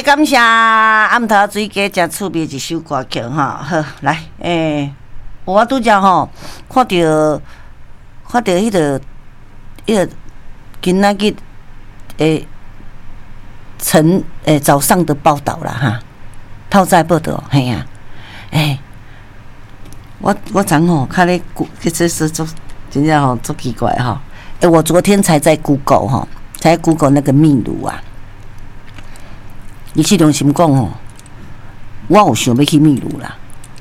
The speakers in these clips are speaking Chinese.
感谢暗头水家真趣味一首歌曲哈。好，来，我拄则吼看到迄个今仔日早上的报道啦哈，透早报道嘿啊，我昨吼看咧，这是做真正吼做奇怪哈。我昨天才在 Google 哈，才 Google 那个秘鲁啊。伊去中心讲吼，我有想要去秘鲁啦。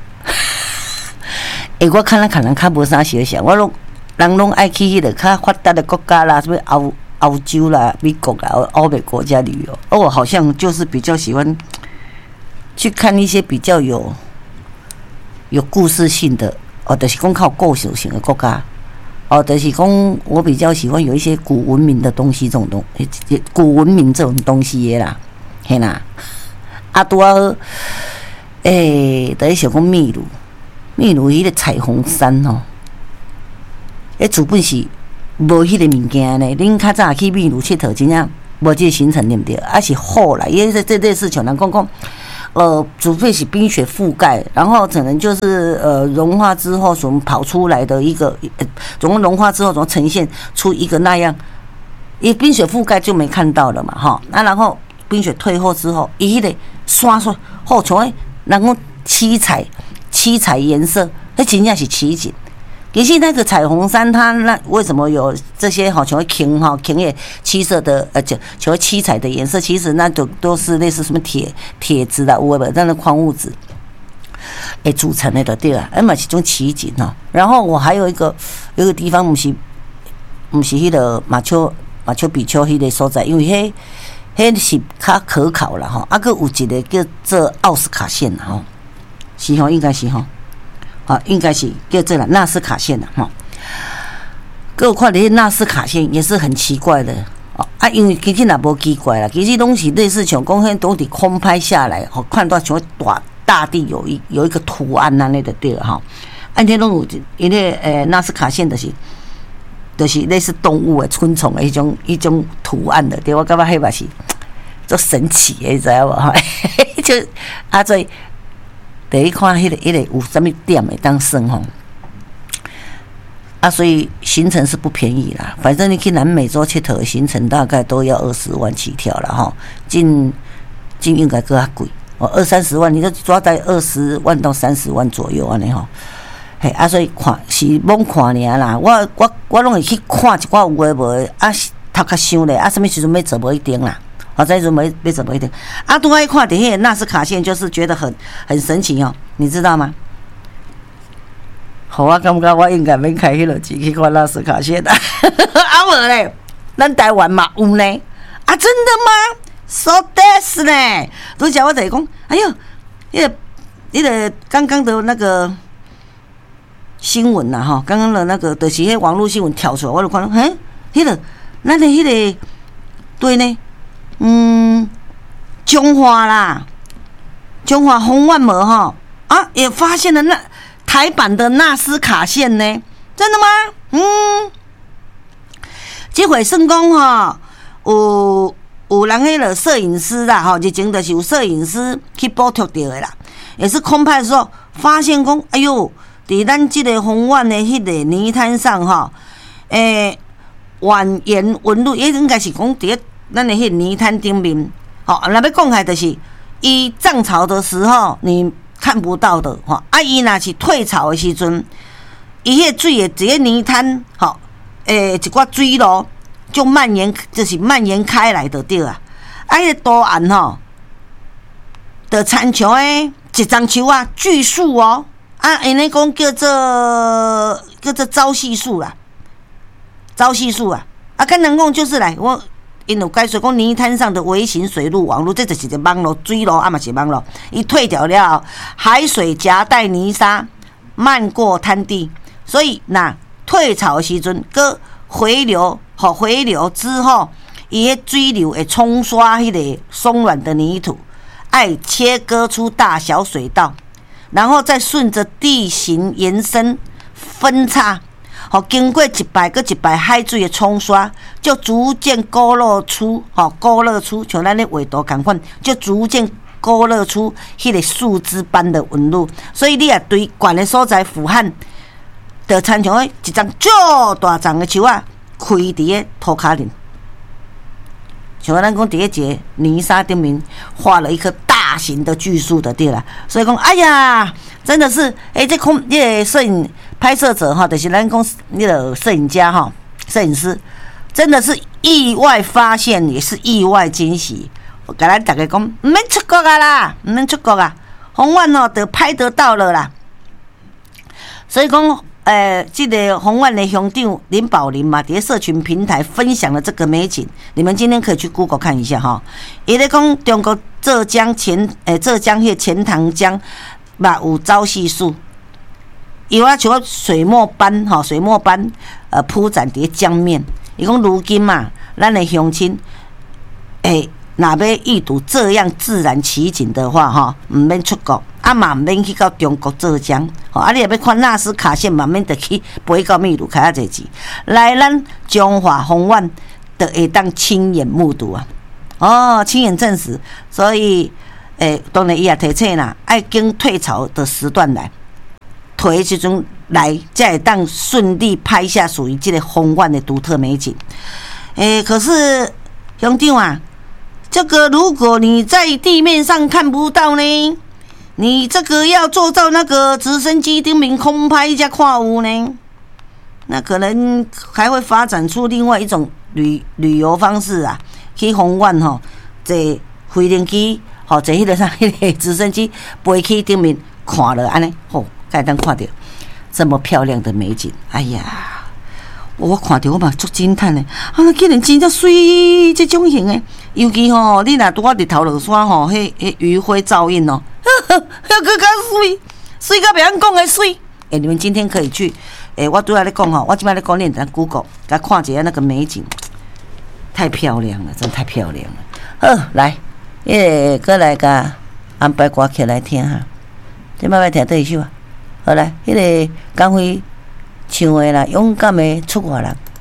我看人较无啥小想，人拢爱去迄个较发达的国家啦，什么欧洲啦、美国啦、欧美国家旅游。我好像就是比较喜欢去看一些比较有故事性的，就是讲靠故事性的国家。就是讲我比较喜欢有一些古文明的东西，这种古文明这种东西的啦。嘿啦，拄啊，就是想讲秘鲁迄个彩虹山吼，主本是无迄个物件呢。恁较早去秘鲁佚佗，真正无这个行程对不对？是后来，因为这类似像人讲，除非是冰雪覆盖，然后可能就是融化之后所跑出来的一个，总共融化之后总呈现出一个那样，因为冰雪覆盖就没看到了嘛，哈。然后冰雪退后之后，伊迄个山好像人讲七彩颜色，那真正是奇景。其实那个彩虹山，它那为什么有这些好像青叶七色的就七彩的颜色？其实那都是类似什么铁质的，有的那矿物质组成的对啊，嘛是种奇景哦。然后我还有一个地方，不是迄个马丘比丘迄个所在，因为迄是较可考啦吼，个有一个叫做奥斯卡线啦吼，是吼，应该是吼，应该是叫做纳斯卡线啦吼。各有看的纳斯卡线也是很奇怪的因为其实也无奇怪啦，其实东西类似像讲迄都是空拍下来，看到像大地有一个图案那类的对哈，按天拢有因为纳斯卡线就是类似动物的昆虫的一种图案的，对我感觉迄嘛是足神奇的，你知影无？就所以第一看迄个有啥物点会当算吼，所以行程是不便宜啦。反正你去南美洲佚佗的行程大概都要20万起跳啦吼，进应该更较贵，20-30万，你就抓在20万到30万左右安尼吼。所以看是罔看尔啦，我拢会去看一寡有诶无诶，是头壳想咧，什么时阵要做无一定啦，这时阵要做无一定。拄仔看伫迄个纳斯卡线，就是觉得很神奇哦，你知道吗？我感觉我应该免开迄落钱去看纳斯卡线的，无咧，咱台湾嘛有呢，真的吗 ？So this 呢？拄则我就讲，哎呦，迄个刚刚的那个。新闻呐哈，刚刚的那个就是迄网络新闻跳出来，我就看到，迄个，咱的迄个，对呢，中华啦，中华红万门哈也发现了台版的纳斯卡线呢，真的吗？这回算讲哈，有人迄个摄影师啦哈，之前就是有摄影师去捕捉到的啦，也是空拍的时候发现讲，哎呦。伫咱即个红湾的迄个泥滩上吼，蜿蜒纹路，应该是讲伫咱的迄个泥滩顶面，那要讲起来就是伊涨潮的时候你看不到的，伊若是退潮的时阵，伊迄个水的一个泥滩，一寡水路就蔓延开来的对啊，迄个图案的参像一丛树啊，巨树哦。因咧讲叫做朝夕树啦，跟人讲就是来，因有解说讲泥滩上的微型水路网络，这就是一个网络水路，嘛是网络，伊退掉了，海水夹带泥沙漫过滩地，所以那退潮的时阵，搁回流之后，伊迄水流会冲刷迄个松软的泥土，爱切割出大小水道。然后再顺着地形延伸分叉，经过一排海水的冲刷， 就逐渐勾勒出，勾勒出像咱咧画图同款，就逐渐勾勒出迄个树枝般的纹路。所以你也对悬的所在俯瞰，就亲像一张足大张的树啊，开伫个涂骹顶。像咱讲伫一个泥沙顶面画了一棵大型的巨树的对啦，所以讲哎呀，真的是这个摄影拍摄者哈，就是咱讲那个摄影家哈，摄影师真的是意外发现，也是意外惊喜。我跟咱大家讲，唔免出国啊啦，唔免出国啊，红万哦都拍得到了啦。所以讲。这个红万的乡长林宝林嘛，在社群平台分享了这个美景，你们今天可以去 Google 看一下哈。伊咧讲中国浙江迄钱塘江嘛有朝夕树，伊话像水墨般铺展伫江面。伊讲如今嘛，咱的乡亲若要阅读这样自然奇景的话，唔免出国，嘛唔免去到中国浙江，你若要看纳斯卡线，嘛免得去飞到秘鲁开侪钱，来咱中华红湾就会当亲眼目睹啊！亲眼证实，所以当然伊也提醒啦，爱经退潮的时段来，退的时阵来，才会当顺利拍下属于这个红湾的独特美景。可是乡长啊。这个如果你在地面上看不到呢，你这个要坐到那个直升机顶面空拍才看有呢，那可能还会发展出另外一种旅游方式啊，去红湾坐飞行机坐迄个直升机飞去顶面看了安尼才能看到这么漂亮的美景。哎呀！我看到我嘛足惊叹的，竟然真正水这种型的，尤其你若拄啊日头落山迄余晖照映还更加水到别人讲的水。你们今天可以去，我拄仔咧讲我即摆咧讲，你在 Google 甲看一下那个美景，太漂亮了，真太漂亮了。好，来，过来甲安排歌曲来听哈。即摆要听倒一首啊？好来，迄个江辉唱的啦，勇敢的出外人。